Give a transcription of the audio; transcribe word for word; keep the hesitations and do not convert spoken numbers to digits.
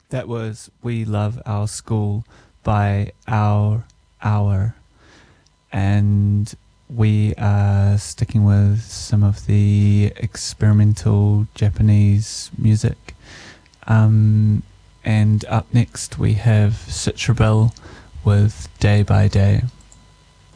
That was We Love Our School by Our Hour. And we are sticking with some of the experimental Japanese music. Um, and up next we have Citrabel with Day by Day.